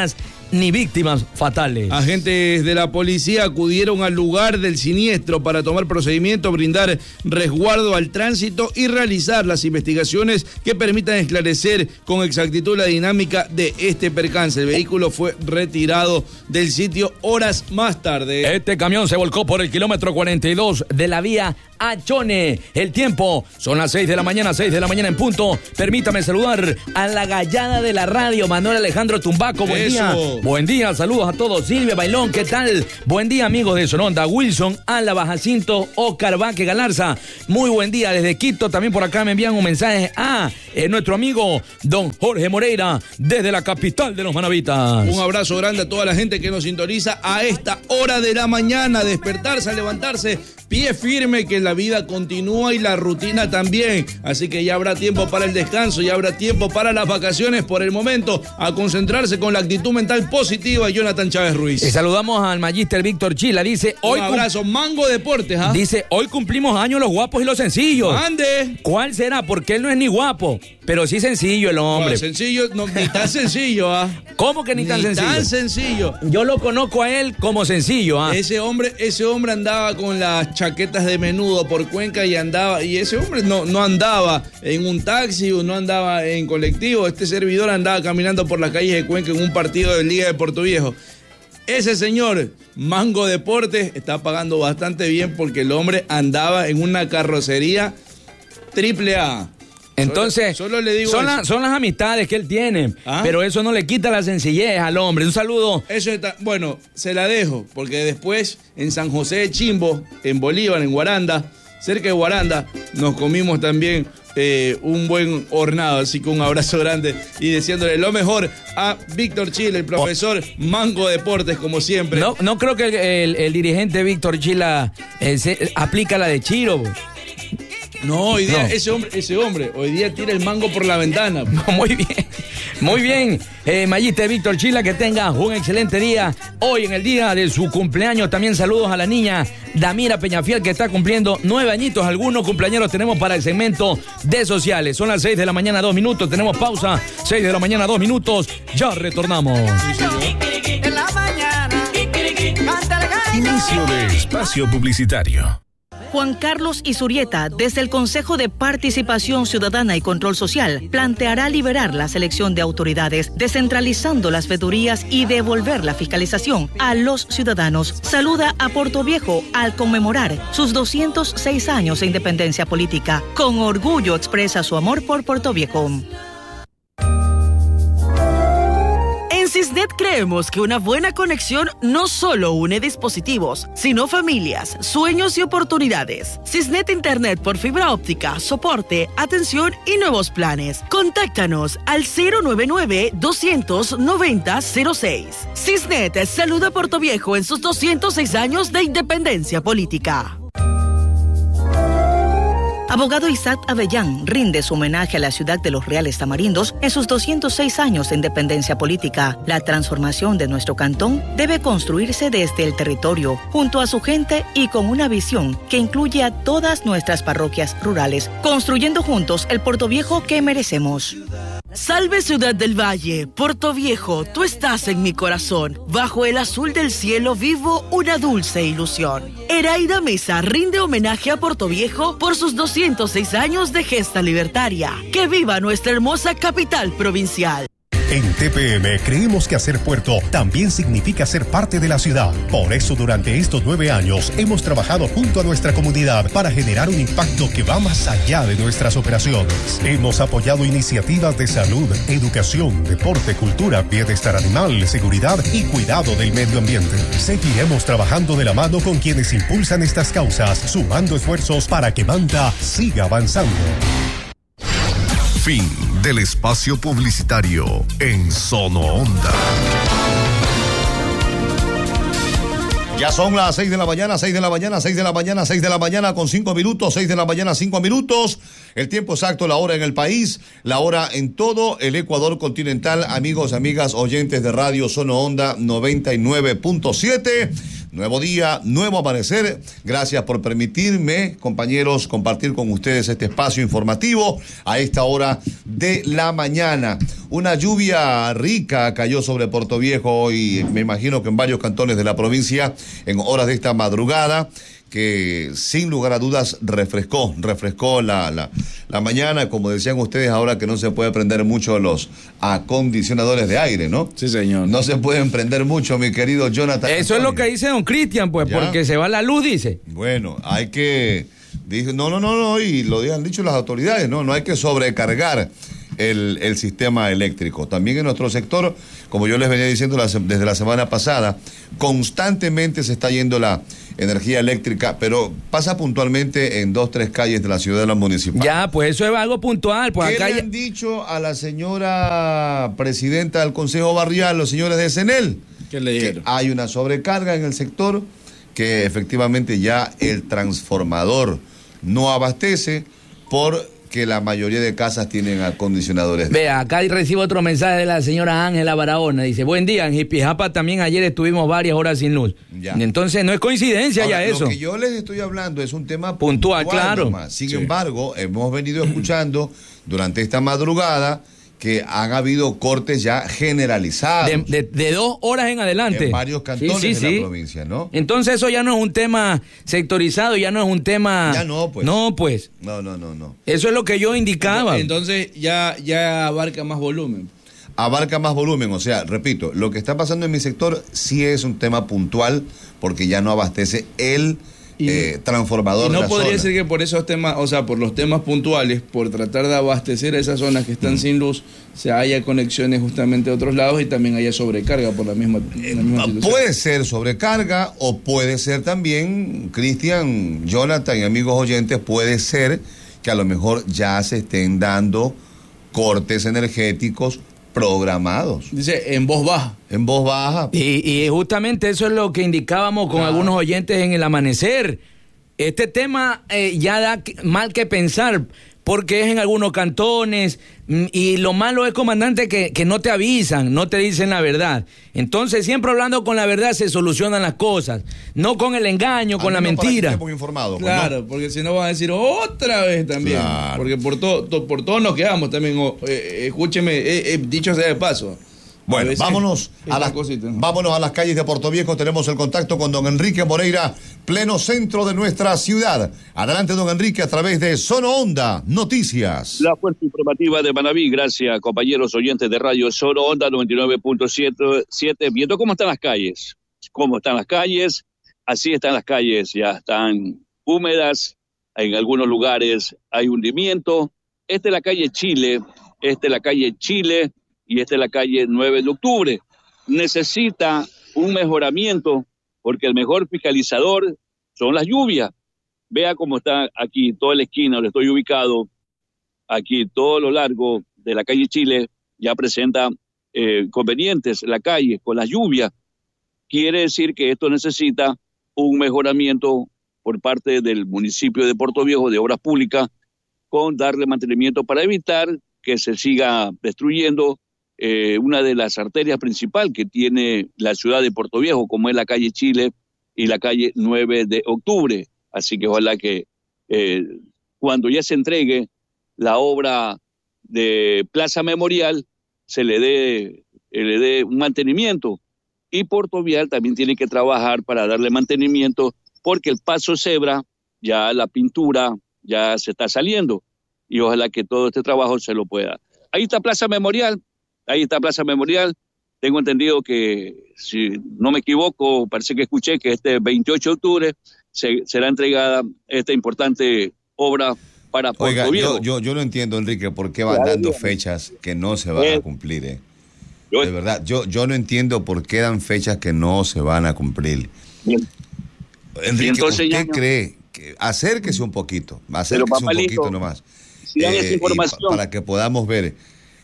ni víctimas fatales. Agentes de la policía acudieron al lugar del siniestro para tomar procedimiento, brindar resguardo al tránsito y realizar las investigaciones que permitan esclarecer con exactitud la dinámica de este percance. El vehículo fue retirado del sitio horas más tarde. Este camión se volcó por el kilómetro cuarenta y dos de la vía Achone. El tiempo son las seis de la mañana, seis de la mañana en punto. Permítame saludar a la gallada de la radio, Manuel Alejandro Tumbaco. Buen Eso. día. Buen día, saludos a todos. Silvia Bailón, ¿qué tal? Buen día, amigos de Sononda. Wilson, Álava, Jacinto, Oscar Vaque Galarza. Muy buen día desde Quito. También por acá me envían un mensaje a eh, nuestro amigo don Jorge Moreira, desde la capital de los Manavitas. Un abrazo grande a toda la gente que nos sintoniza a esta hora de la mañana. Despertarse, a levantarse, pie firme, que la vida continúa y la rutina también. Así que ya habrá tiempo para el descanso, ya habrá tiempo para las vacaciones. Por el momento, a concentrarse con la actitud mental positiva. Jonathan Chávez Ruiz. Y saludamos al magíster Víctor Chila. Dice, hoy un abrazo, Mango Deportes. ¿ah? Dice, hoy cumplimos años los guapos y los sencillos. ¡Ande! ¿Cuál será? Porque él no es ni guapo, pero sí sencillo el hombre. No, sencillo, no, ni tan sencillo, ¿ah? ¿Cómo que ni, ni tan sencillo? tan sencillo. Yo lo conozco a él como sencillo, ¿ah? Ese hombre, ese hombre andaba con las chaquetas de menudo por Cuenca y andaba, y ese hombre no, no andaba en un taxi o no andaba en colectivo. Este servidor andaba caminando por las calles de Cuenca en un partido de Liga de Puerto Viejo. Ese señor, Mango Deportes, está pagando bastante bien porque el hombre andaba en una carrocería triple A. Entonces, solo, solo le digo son, la, son las amistades que él tiene, ¿ah? Pero eso no le quita la sencillez al hombre. Un saludo. Eso está, bueno, se la dejo, porque después en San José de Chimbo, en Bolívar, en Guaranda, cerca de Guaranda, nos comimos también eh, un buen hornado. Así que un abrazo grande y deseándole lo mejor a Víctor Chila, el profesor oh. Mango Deportes, como siempre. No, no creo que el, el, el dirigente Víctor Chila eh, se, aplica la de Chiro. No, hoy día no. ese hombre, ese hombre, hoy día tira el mango por la ventana. No, muy bien, muy bien. Eh, Magíster Víctor Chila, que tenga un excelente día. Hoy en el día de su cumpleaños, también saludos a la niña Damira Peñafiel, que está cumpliendo nueve añitos. Algunos cumpleaños tenemos para el segmento de sociales. Son las seis de la mañana, dos minutos. Tenemos pausa. Seis de la mañana, dos minutos. Ya retornamos. Inicio de espacio publicitario. Juan Carlos Isurieta, desde el Consejo de Participación Ciudadana y Control Social, planteará liberar la selección de autoridades, descentralizando las veedurías y devolver la fiscalización a los ciudadanos. Saluda a Portoviejo al conmemorar sus doscientos seis años de independencia política. Con orgullo expresa su amor por Portoviejo. En Cisnet creemos que una buena conexión no solo une dispositivos, sino familias, sueños y oportunidades. Cisnet Internet por fibra óptica, soporte, atención y nuevos planes. Contáctanos al cero nueve nueve, dos nueve cero, cero seis. Cisnet saluda a Portoviejo en sus doscientos seis años de independencia política. Abogado Isaac Avellán rinde su homenaje a la ciudad de los Reales Tamarindos en sus doscientos seis años de independencia política. La transformación de nuestro cantón debe construirse desde el territorio, junto a su gente y con una visión que incluye a todas nuestras parroquias rurales, construyendo juntos el Portoviejo que merecemos. Salve Ciudad del Valle, Portoviejo, tú estás en mi corazón. Bajo el azul del cielo vivo una dulce ilusión. Eraida Mesa rinde homenaje a Portoviejo por sus doscientos seis años de gesta libertaria. ¡Que viva nuestra hermosa capital provincial! En T P M creemos que hacer puerto también significa ser parte de la ciudad. Por eso durante estos nueve años hemos trabajado junto a nuestra comunidad para generar un impacto que va más allá de nuestras operaciones. Hemos apoyado iniciativas de salud, educación, deporte, cultura, bienestar animal, seguridad y cuidado del medio ambiente. Seguiremos trabajando de la mano con quienes impulsan estas causas, sumando esfuerzos para que Manta siga avanzando. Fin del espacio publicitario en Sonoonda. Ya son las seis de la mañana, seis de la mañana, seis de la mañana, seis de la mañana con cinco minutos, seis de la mañana, cinco minutos. El tiempo exacto, la hora en el país, la hora en todo el Ecuador continental. Amigos, amigas, oyentes de Radio Sonoonda noventa y nueve punto siete. Nuevo día, nuevo amanecer. Gracias por permitirme, compañeros, compartir con ustedes este espacio informativo a esta hora de la mañana. Una lluvia rica cayó sobre Puerto Viejo y me imagino que en varios cantones de la provincia en horas de esta madrugada, que sin lugar a dudas refrescó, refrescó la, la, la mañana, como decían ustedes ahora que no se puede prender mucho los acondicionadores de aire, ¿no? Sí, señor. No se pueden prender mucho, mi querido Jonathan. Eso es lo que dice don Cristian, pues, ¿ya? Porque se va la luz, dice. Bueno, hay que... Dice, no, no, no, no, y lo han dicho las autoridades, no, no hay que sobrecargar el, el sistema eléctrico. También en nuestro sector, como yo les venía diciendo la, desde la semana pasada, constantemente se está yendo la energía eléctrica, pero pasa puntualmente en dos, tres calles de la ciudad de la municipal. Ya, pues eso es algo puntual. Pues ¿Qué acá le ya... han dicho a la señora presidenta del Consejo Barrial, los señores de Senel? ¿Qué le dijeron? Que hay una sobrecarga en el sector, que efectivamente ya el transformador no abastece porque la mayoría de casas tienen acondicionadores. Vea, acá recibo otro mensaje de la señora Ángela Barahona. Dice, buen día, en Jipijapa también ayer estuvimos varias horas sin luz. Ya. Entonces no es coincidencia. Ahora, ya eso. Lo que yo les estoy hablando es un tema puntual, puntual claro. Nomás. Sin sí. embargo, hemos venido escuchando durante esta madrugada que han habido cortes ya generalizados. De, de, de dos horas en adelante. En varios cantones sí, sí, de sí. la provincia, ¿no? Entonces eso ya no es un tema sectorizado, ya no es un tema... Ya no, pues. No, pues. No, no, no, no. Eso es lo que yo indicaba. Entonces ya, ya abarca más volumen. Abarca más volumen, o sea, repito, lo que está pasando en mi sector sí es un tema puntual porque ya no abastece el... Y, eh, transformador y no de la podría zona. ser que por esos temas, o sea, por los temas puntuales, por tratar de abastecer a esas zonas que están mm. sin luz, se haya conexiones justamente a otros lados y también haya sobrecarga por la misma, eh, la misma puede ser sobrecarga o puede ser también, Cristian, Jonathan y amigos oyentes, puede ser que a lo mejor ya se estén dando cortes energéticos programados. Dice en voz baja. En voz baja. Y, y justamente eso es lo que indicábamos con claro. algunos oyentes en el amanecer. Este tema eh, ya da mal que pensar, porque es en algunos cantones, y lo malo es, comandante, que, que no te avisan, no te dicen la verdad. Entonces, siempre hablando con la verdad se solucionan las cosas, no con el engaño, con la mentira. Informado, claro, pues, ¿no? Porque si no van a decir otra vez también. Claro. Porque por todo to, por todos nos quedamos también. Oh, eh, escúcheme, eh, eh, dicho sea de paso. Bueno, vámonos a, las, cosita, ¿no? vámonos a las calles de Puerto Viejo. Tenemos el contacto con don Enrique Moreira, pleno centro de nuestra ciudad. Adelante, don Enrique, a través de Sono Onda Noticias. La fuerza informativa de Manaví, gracias, compañeros oyentes de radio Sono Onda noventa y nueve punto siete. Viendo cómo están las calles, cómo están las calles, así están las calles, ya están húmedas, en algunos lugares hay hundimiento. Esta es la calle Chile, esta es la calle Chile. Y esta es la calle nueve de octubre. Necesita un mejoramiento porque el mejor fiscalizador son las lluvias. Vea cómo está aquí toda la esquina donde estoy ubicado. Aquí todo lo largo de la calle Chile ya presenta eh, inconvenientes la calle con las lluvias. Quiere decir que esto necesita un mejoramiento por parte del municipio de Puerto Viejo de Obras Públicas con darle mantenimiento para evitar que se siga destruyendo Eh, una de las arterias principales que tiene la ciudad de Puerto Viejo, como es la calle Chile y la calle nueve de octubre. Así que ojalá que eh, cuando ya se entregue la obra de Plaza Memorial, se le dé, eh, le dé un mantenimiento. Y Puerto Vial también tiene que trabajar para darle mantenimiento, porque el paso cebra, ya la pintura ya se está saliendo. Y ojalá que todo este trabajo se lo pueda. Ahí está Plaza Memorial. Ahí está Plaza Memorial. Tengo entendido que, si no me equivoco, parece que escuché que este veintiocho de octubre se, será entregada esta importante obra para Puerto Oiga, Viejo. Yo, yo, yo no entiendo, Enrique, por qué van claro, dando fechas que no se van eh, a cumplir. Eh. Yo, de verdad, yo, yo no entiendo por qué dan fechas que no se van a cumplir. Bien. Enrique, entonces, ¿usted no... cree? Que acérquese un poquito, acérquese Pero, papalito, un poquito nomás. Si dan eh, esa información. Para que podamos ver.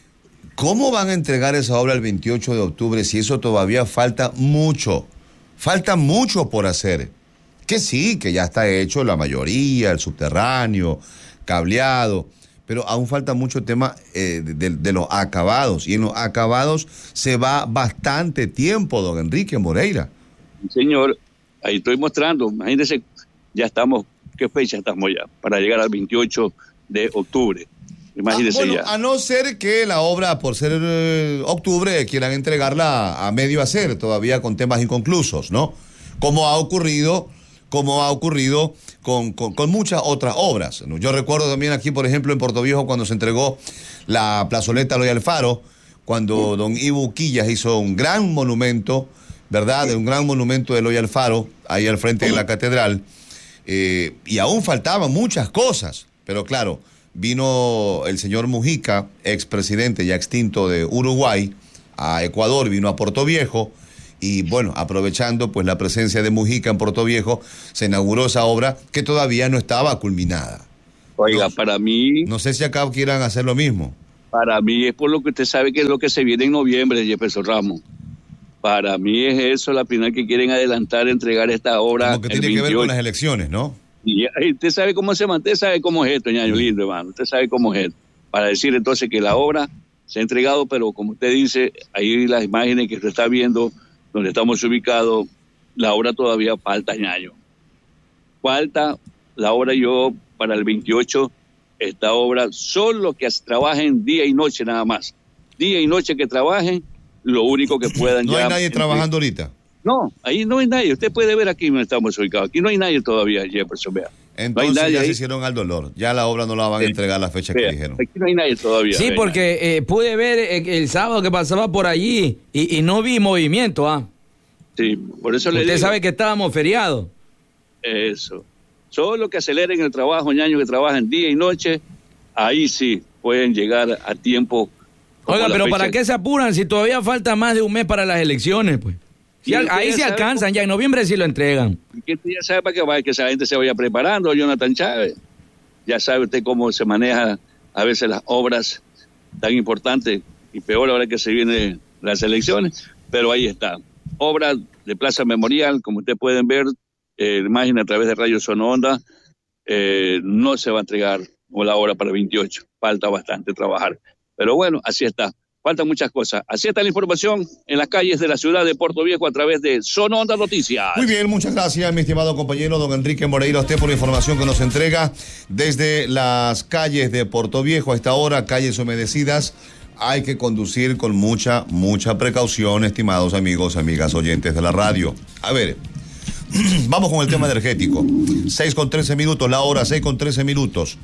¿Cómo van a entregar esa obra el veintiocho de octubre si eso todavía falta mucho? Falta mucho por hacer. Que sí, que ya está hecho la mayoría, el subterráneo, cableado, pero aún falta mucho tema eh, de, de los acabados. Y en los acabados se va bastante tiempo, don Enrique Moreira. Señor, ahí estoy mostrando. Imagínense, ya estamos, ¿qué fecha estamos ya? Para llegar al veintiocho de octubre. Imagínese ah, bueno, ya. A no ser que la obra, por ser eh, octubre, quieran entregarla a medio hacer, todavía con temas inconclusos, ¿no? Como ha ocurrido, como ha ocurrido con, con, con muchas otras obras, ¿no? Yo recuerdo también aquí, por ejemplo, en Portoviejo, cuando se entregó la plazoleta Eloy Alfaro, cuando don Ivo Quillas hizo un gran monumento, ¿verdad? Un gran monumento de Eloy Alfaro, ahí al frente de la catedral, eh, y aún faltaban muchas cosas, pero claro, vino el señor Mujica, expresidente ya extinto de Uruguay, a Ecuador, vino a Portoviejo, y bueno, aprovechando pues la presencia de Mujica en Portoviejo, se inauguró esa obra que todavía no estaba culminada. Oiga, no, para mí... No sé si acá quieran hacer lo mismo. Para mí es por lo que usted sabe que es lo que se viene en noviembre, Jefferson Ramos. Para mí es eso, la final que quieren adelantar, entregar esta obra. Como que tiene que ver con las elecciones, ¿no? Y usted sabe cómo se mantiene, usted sabe cómo es esto, ñaño lindo, hermano. Usted sabe cómo es esto. Para decir entonces que la obra se ha entregado, pero como usted dice, ahí las imágenes que usted está viendo, donde estamos ubicados, la obra todavía falta, ñaño. Falta la obra, yo para el veintiocho, esta obra, solo que trabajen día y noche nada más. Día y noche que trabajen, lo único que puedan no ya... ¿No hay nadie trabajando ahorita? No, ahí no hay nadie. Usted puede ver aquí donde estamos ubicados. Aquí no hay nadie todavía, Jefferson, vea. Entonces no hay nadie ya ahí. Se hicieron al dolor. Ya la obra no la van a entregar a la fecha vea, que dijeron. Aquí no hay nadie todavía. Sí, porque eh, pude ver eh, el sábado que pasaba por allí y, y no vi movimiento, ¿ah? Sí, por eso le Usted digo. sabe que estábamos feriados. Eso. Solo que aceleren el trabajo, ñaño, que trabajan día y noche, ahí sí pueden llegar a tiempo. Oiga, pero fecha... ¿para qué se apuran si todavía falta más de un mes para las elecciones, pues? Sí, al, ahí se alcanzan, cómo... ya en noviembre sí lo entregan. Que usted ya sabe para qué va, que esa gente se vaya preparando, Jonathan Chávez. Ya sabe usted cómo se maneja a veces las obras tan importantes y peor ahora que se vienen las elecciones, pero ahí está. Obra de Plaza Memorial, como ustedes pueden ver, eh, imagen a través de Radio Sono Onda, eh, no se va a entregar o la hora para veintiocho, falta bastante trabajar, pero bueno, así está, faltan muchas cosas, así está la información en las calles de la ciudad de Portoviejo a través de Sono Onda Noticias. Muy bien, muchas gracias mi estimado compañero don Enrique Moreira, a usted por la información que nos entrega desde las calles de Portoviejo a esta hora, calles humedecidas. Hay que conducir con mucha, mucha precaución, estimados amigos, amigas, oyentes de la radio. A ver, vamos con el tema energético. seis con trece minutos, la hora, seis con trece minutos.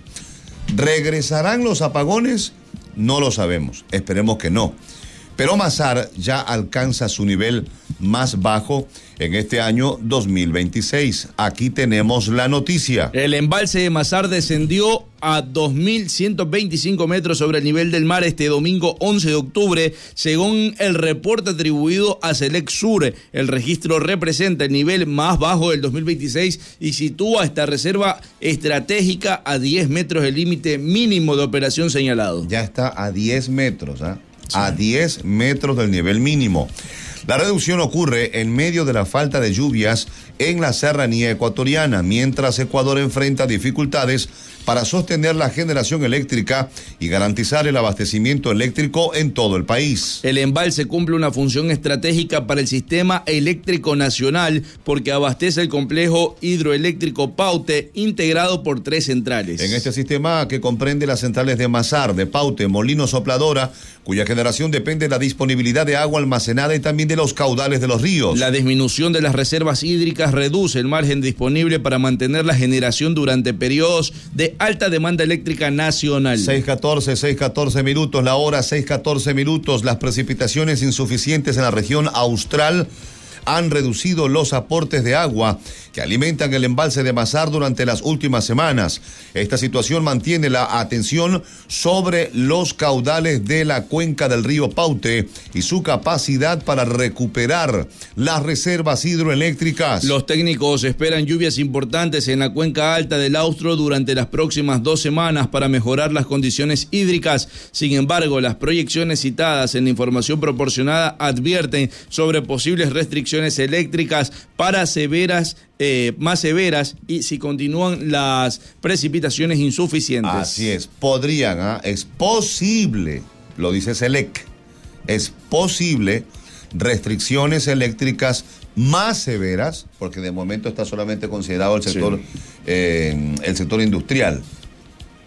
¿Regresarán los apagones? No lo sabemos, esperemos que no. Pero Masar ya alcanza su nivel más bajo en este año dos mil veintiséis. Aquí tenemos la noticia. El embalse de Masar descendió a dos mil ciento veinticinco metros sobre el nivel del mar este domingo once de octubre, según el reporte atribuido a Select Sur. El registro representa el nivel más bajo del dos mil veintiséis y sitúa esta reserva estratégica a diez metros del límite mínimo de operación señalado. Ya está a diez metros, ¿ah? ¿eh? Sí. A diez metros del nivel mínimo. La reducción ocurre en medio de la falta de lluvias en la serranía ecuatoriana, mientras Ecuador enfrenta dificultades para sostener la generación eléctrica y garantizar el abastecimiento eléctrico en todo el país. El embalse cumple una función estratégica para el sistema eléctrico nacional porque abastece el complejo hidroeléctrico Paute, integrado por tres centrales. En este sistema, que comprende las centrales de Masar, de Paute, Molino Sopladora, cuya generación depende de la disponibilidad de agua almacenada y también de los caudales de los ríos. La disminución de las reservas hídricas reduce el margen disponible para mantener la generación durante periodos de alta demanda eléctrica nacional. seis catorce, seis catorce minutos, la hora, seis catorce minutos. Las precipitaciones insuficientes en la región austral han reducido los aportes de agua que alimentan el embalse de Masar durante las últimas semanas. Esta situación mantiene la atención sobre los caudales de la cuenca del río Paute y su capacidad para recuperar las reservas hidroeléctricas. Los técnicos esperan lluvias importantes en la cuenca alta del Austro durante las próximas dos semanas para mejorar las condiciones hídricas. Sin embargo, las proyecciones citadas en la información proporcionada advierten sobre posibles restricciones eléctricas para severas Eh, más severas y si continúan las precipitaciones insuficientes. Así es, podrían, ¿eh? es posible, lo dice Selec, es posible restricciones eléctricas más severas, porque de momento está solamente considerado el sector, sí. eh, el sector industrial.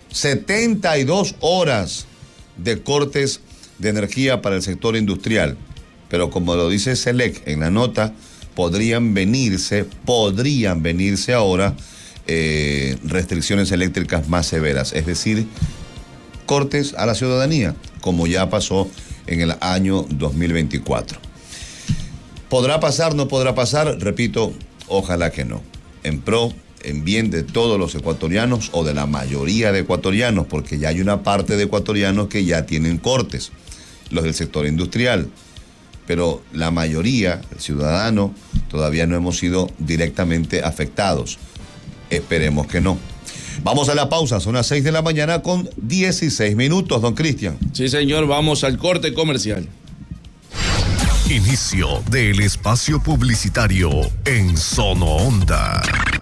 setenta y dos horas de cortes de energía para el sector industrial. Pero como lo dice Selec en la nota, podrían venirse, podrían venirse ahora eh, restricciones eléctricas más severas, es decir, cortes a la ciudadanía, como ya pasó en el año dos mil veinticuatro. ¿Podrá pasar, no podrá pasar? Repito, ojalá que no. En pro, en bien de todos los ecuatorianos o de la mayoría de ecuatorianos, porque ya hay una parte de ecuatorianos que ya tienen cortes, los del sector industrial. Pero la mayoría, el ciudadano, todavía no hemos sido directamente afectados. Esperemos que no. Vamos a la pausa, son las seis de la mañana con dieciséis minutos, don Cristian. Sí, señor, vamos al corte comercial. Inicio del espacio publicitario en Sono Onda.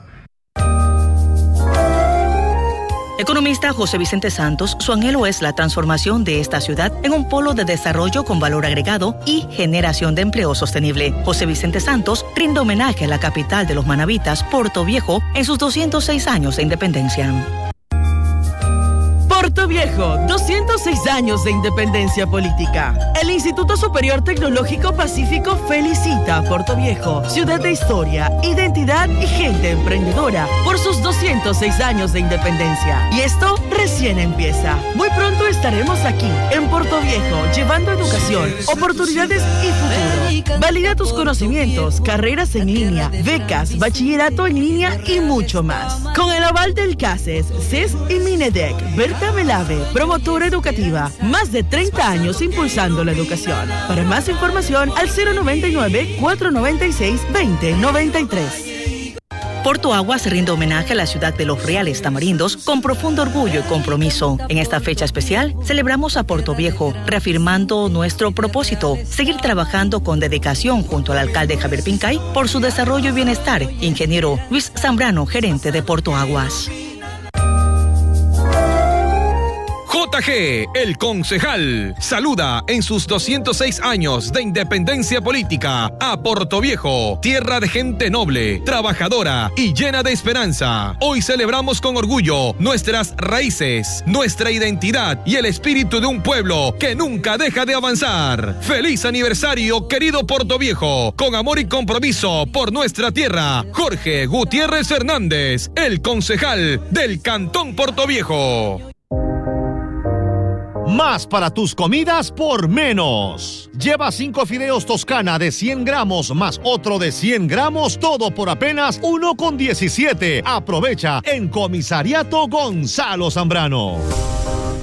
Economista José Vicente Santos, su anhelo es la transformación de esta ciudad en un polo de desarrollo con valor agregado y generación de empleo sostenible. José Vicente Santos rinde homenaje a la capital de los manabitas, Puerto Viejo, en sus doscientos seis años de independencia. Puerto Viejo, doscientos seis años de independencia política. El Instituto Superior Tecnológico Pacífico felicita a Puerto Viejo, ciudad de historia, identidad y gente emprendedora, por sus doscientos seis años de independencia. Y esto recién empieza. Muy pronto estaremos aquí, en Puerto Viejo, llevando educación, oportunidades y futuro. Valida tus conocimientos, carreras en línea, becas, bachillerato en línea y mucho más. Con el aval del CACES, C E S y Minedec, Berta Melave, promotora educativa, más de treinta años impulsando la educación. Para más información al cero noventa y nueve, cuatrocientos noventa y seis, veinte noventa y tres. Porto Aguas rinde homenaje a la ciudad de los Reales Tamarindos con profundo orgullo y compromiso. En esta fecha especial, celebramos a Puerto Viejo, reafirmando nuestro propósito, seguir trabajando con dedicación junto al alcalde Javier Pincay por su desarrollo y bienestar. Ingeniero Luis Zambrano, gerente de Porto Aguas. J G, el concejal, saluda en sus doscientos seis años de independencia política a Puerto Viejo, tierra de gente noble, trabajadora y llena de esperanza. Hoy celebramos con orgullo nuestras raíces, nuestra identidad y el espíritu de un pueblo que nunca deja de avanzar. ¡Feliz aniversario, querido Puerto Viejo! Con amor y compromiso por nuestra tierra, Jorge Gutiérrez Fernández, el concejal del Cantón Puerto Viejo. Más para tus comidas por menos. Lleva cinco fideos Toscana de cien gramos más otro de cien gramos, todo por apenas uno con diecisiete. Aprovecha en Comisariato Gonzalo Zambrano.